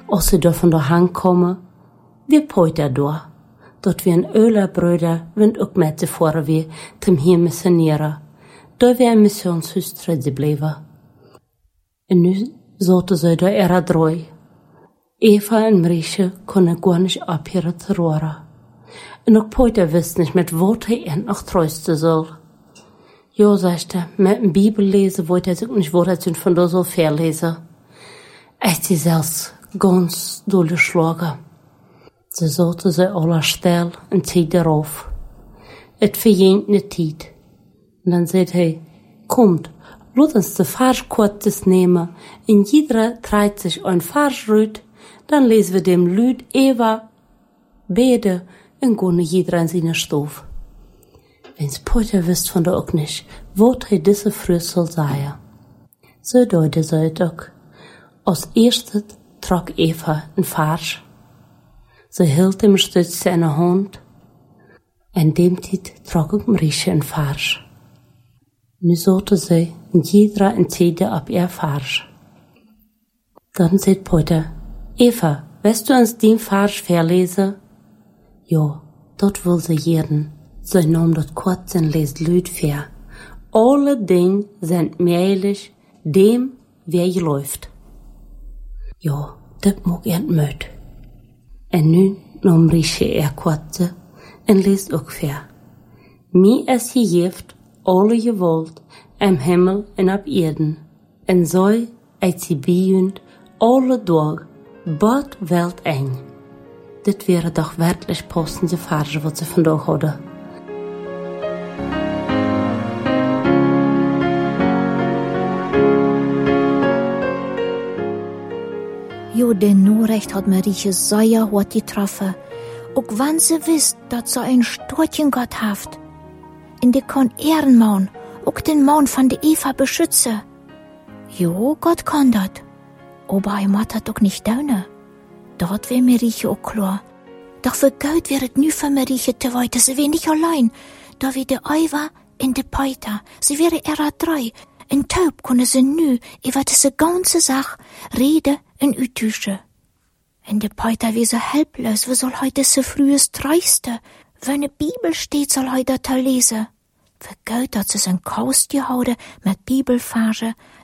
Als ze daar van de hang komen, wie poiter door. Dat we een Ölerbröder wind ook met tevoren weer tem hier missioneren. Daar we een missionshuis blijven. En nu zaten ze daar era drooi. Eva en Marietje konden gar nicht abhören zu roeren. En ook poiter wist nicht, mit wat hij end noch trösten soll. Jo, sagt er, mit dem Bibel lesen wollte er sich nicht, wo er sich von da so verlesen. Echt sie selbst ganz durchgeschlagen. Sie sollten sie aller still en tijd darauf. Het verjent ne tijd. En dan zei hij, kommt, laat uns de Farschkortes nehmen, en jeder treibt sich ein Farschrüt, dann lesen wir dem Lüd Eva bede en gehen jeder an seine Stof. Wenn's Poiter wisst von der auch nicht, wat hij diese früh soll sein. So deute sie het ook. Als eerste trok Eva een Farsch. Ze hield hem stütz in haar hand. En dem tijd trok ook Marietje een Farsch. Nu zaten ze in jeder een Tede op ihr Farsch. Dann sagt Poiter, Eva, weißt du uns den Farsch verlesen? Ja, dat wil ze jeden. Ze nam dat kurz en leest luid ver. Alle dingen zijn möglich dem, wer je läuft. Ja, dat mag entmöt. En nu nam Marietje kurze en leest ook ver. Mir is gegeven alle gewalt am Himmel en op Erden. En zo uit sie bijend alle dag, bad welt eng. Dit wäre doch wirklich passende Farge, wat ze vandaag hadden. Jo, den Norecht hat Marietje sehr hart getroffen. Ook wann sie wisst, dat so ein Storchen Gott haft. En die kann ihren Mann, ook den Mann von der Eva beschützen. Jo, Gott kann dat. Aber er macht dat ook nicht daunen. Dat wär Marietje ook klar. Doch für Gott wär het nu für Marietje te weit, sie wär nicht allein. Da wär de Eva en de Peiter, sie wäre era drei. En taub kunnen ze nu über diese ganze Sach reden en uittuschen. En de Peiter wär so helplos, wie soll heute so frühes Dreiste? Wenn ne Bibel steht, soll heute da lesen. Für Gott hat sie sein Kaust gehouden mit Bibelverse